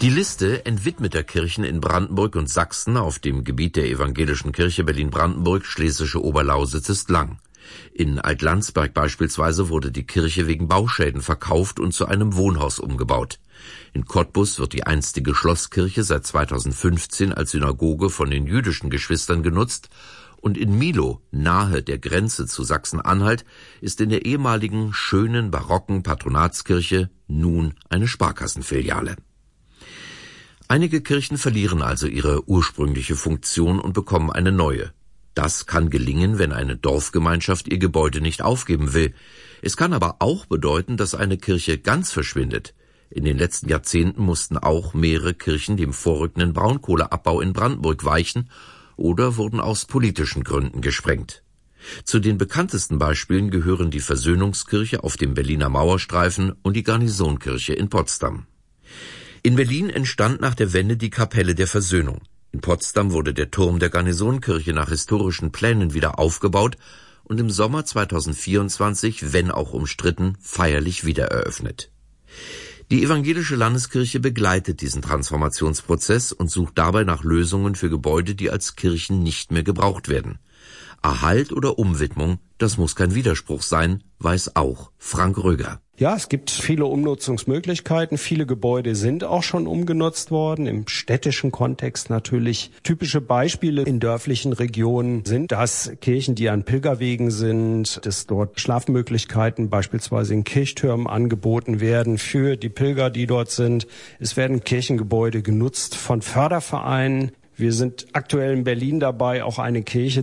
Die Liste entwidmeter Kirchen in Brandenburg und Sachsen auf dem Gebiet der Evangelischen Kirche Berlin-Brandenburg, Schlesische Oberlausitz ist lang. In Altlandsberg beispielsweise wurde die Kirche wegen Bauschäden verkauft und zu einem Wohnhaus umgebaut. In Cottbus wird die einstige Schlosskirche seit 2015 als Synagoge von den jüdischen Geschwistern genutzt und in Milow, nahe der Grenze zu Sachsen-Anhalt, ist in der ehemaligen schönen barocken Patronatskirche nun eine Sparkassenfiliale. Einige Kirchen verlieren also ihre ursprüngliche Funktion und bekommen eine neue. Das kann gelingen, wenn eine Dorfgemeinschaft ihr Gebäude nicht aufgeben will. Es kann aber auch bedeuten, dass eine Kirche ganz verschwindet. In den letzten Jahrzehnten mussten auch mehrere Kirchen dem vorrückenden Braunkohleabbau in Brandenburg weichen oder wurden aus politischen Gründen gesprengt. Zu den bekanntesten Beispielen gehören die Versöhnungskirche auf dem Berliner Mauerstreifen und die Garnisonkirche in Potsdam. In Berlin entstand nach der Wende die Kapelle der Versöhnung. In Potsdam wurde der Turm der Garnisonkirche nach historischen Plänen wieder aufgebaut und im Sommer 2024, wenn auch umstritten, feierlich wiedereröffnet. Die Evangelische Landeskirche begleitet diesen Transformationsprozess und sucht dabei nach Lösungen für Gebäude, die als Kirchen nicht mehr gebraucht werden. Erhalt oder Umwidmung, das muss kein Widerspruch sein, weiß auch Frank Röger. Ja, es gibt viele Umnutzungsmöglichkeiten. Viele Gebäude sind auch schon umgenutzt worden, im städtischen Kontext natürlich. Typische Beispiele in dörflichen Regionen sind, dass Kirchen, die an Pilgerwegen sind, dass dort Schlafmöglichkeiten beispielsweise in Kirchtürmen angeboten werden für die Pilger, die dort sind. Es werden Kirchengebäude genutzt von Fördervereinen. Wir sind aktuell in Berlin dabei, auch eine Kirche